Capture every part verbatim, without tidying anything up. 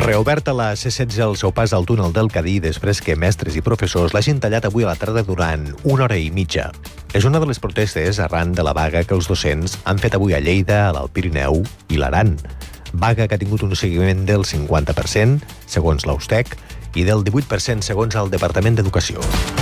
Reoberta la C setze al seu pas al túnel del Cadí després que mestres i professors l'hagin tallat avui a la tarda durant una hora i mitja. És una de les protestes arran de la vaga que els docents han fet avui a Lleida, a l'Alt Pirineu i l'Aran. Vaga que ha tingut un seguiment del cinquanta per cent, segons l'Austec, i del divuit per cent, segons el Departament d'Educació.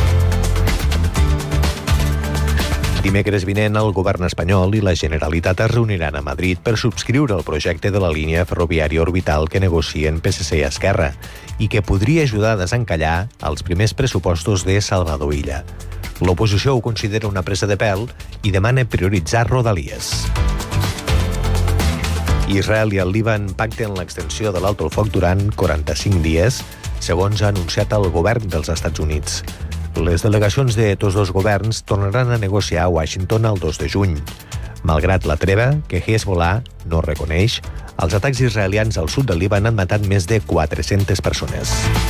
Dimecres vinent, el govern espanyol i la Generalitat es reuniran a Madrid per subscriure el projecte de la línia ferroviària orbital que negocien P S C i Esquerra i que podria ajudar a desencallar els primers pressupostos de Salvador Illa. L'oposició ho considera una presa de pèl i demana prioritzar Rodalies. Israel i el Líban pacten l'extensió de l'alto el foc durant quaranta-cinc dies, segons ha anunciat el govern dels Estats Units. Les delegacions de tots dos governs tornaran a negociar a Washington el dos de juny. Malgrat la treva, que Hezbollah no reconeix, els atacs israelians al sud del Líban han matat més de quatre-centes persones.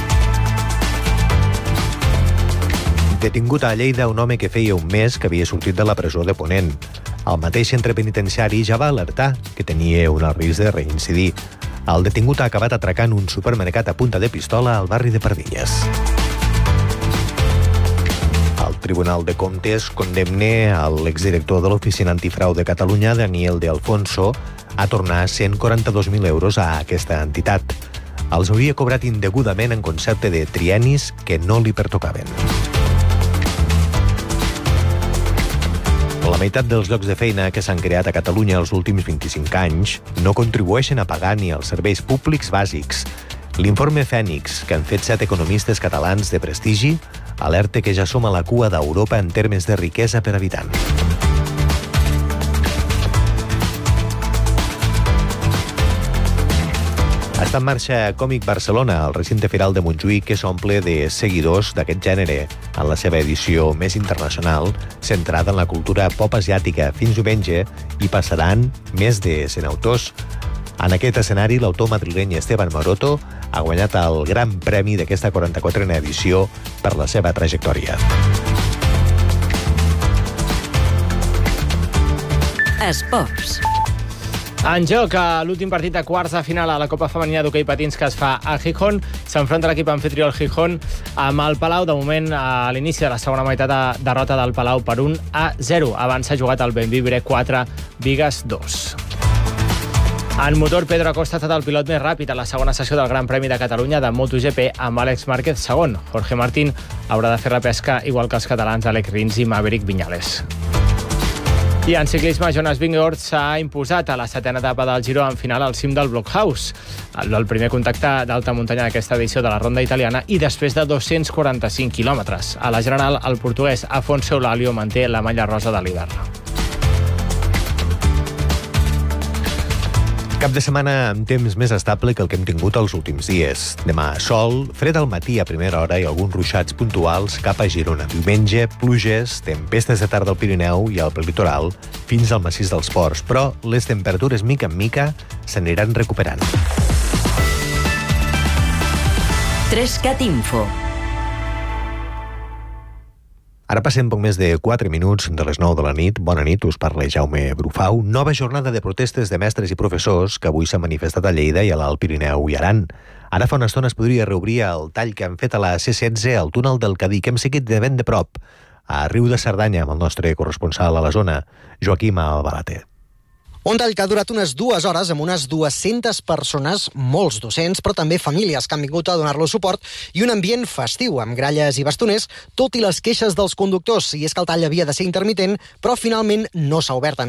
Detingut a Lleida un home que feia un mes que havia sortit de la presó de Ponent. El mateix centre penitenciari ja va alertar que tenia un alt risc de reincidir. El detingut ha acabat atracant un supermercat a punta de pistola al barri de Pardilles. El Tribunal de Comptes condemna a l'exdirector de l'Oficina Antifrau de Catalunya, Daniel de Alfonso, a tornar cent quaranta-dos mil euros a aquesta entitat. Els hauria cobrat indegudament en concepte de triennis que no li pertocaven. La meitat dels llocs de feina que s'han creat a Catalunya els últims vint-i-cinc anys no contribueixen a pagar ni els serveis públics bàsics. L'informe Fènix, que han fet set economistes catalans de prestigi, alerta que ja som a la cua d'Europa en termes de riquesa per habitant. Està en marxa Còmic Barcelona, el recinte firal de Montjuïc, que s'omple de seguidors d'aquest gènere, en la seva edició més internacional, centrada en la cultura pop asiàtica. Fins diumenge hi passaran més de cent autors. En aquest escenari, l'autor madrileny Esteban Maroto ha guanyat el gran premi d'aquesta quaranta-quatrena edició per la seva trajectòria. Esports. En joc, a l'últim partit de quarts de final a la Copa Femenina d'Hoquei Patins que es fa a Gijón, s'enfronta l'equip anfitrió al Gijón amb el Palau. De moment, a l'inici de la segona meitat, de derrota del Palau per un a zero. Abans s'ha jugat el Bembibre quatre, Vigas dos. En motor, Pedro Acosta ha estat el pilot més ràpid a la segona sessió del Gran Premi de Catalunya de MotoGP amb Àlex Márquez segon. Jorge Martín haurà de fer la pesca igual que els catalans Àlex Rins i Maverick Viñales. I en ciclisme, Jonas Vingegaard s'ha imposat a la setena etapa del Giro en final al cim del Blockhaus, el primer contacte d'alta muntanya d'aquesta edició de la ronda italiana, i després de dos-cents quaranta-cinc quilòmetres. A la general, el portuguès Afonso Eulalio manté la malla rosa de l'hivern. Cap de setmana amb temps més estable que el que hem tingut els últims dies. Demà sol, fred al matí a primera hora i alguns ruixats puntuals cap a Girona. Diumenge, pluges, tempestes de tarda al Pirineu i al prelitoral fins al massís dels Ports, però les temperatures mica en mica s'aniran recuperant. Trescat Info. Ara passem poc més de quatre minuts de les nou de la nit. Bona nit, us parla Jaume Brufau. Nova jornada de protestes de mestres i professors que avui s'han manifestat a Lleida i a l'Alt Pirineu i Aran. Ara fa una estona es podria reobrir el tall que han fet a la C setze al túnel del Cadí, que hem seguit de ben de prop, a Riu de Cerdanya, amb el nostre corresponsal a la zona, Joaquim Albalate. Un tall que ha durat unes dues hores amb unes dues-centes persones, molts docents, però també famílies que han vingut a donar-lo suport, i un ambient festiu, amb gralles i bastoners, tot i les queixes dels conductors. I és que el tall havia de ser intermitent, però finalment no s'ha obert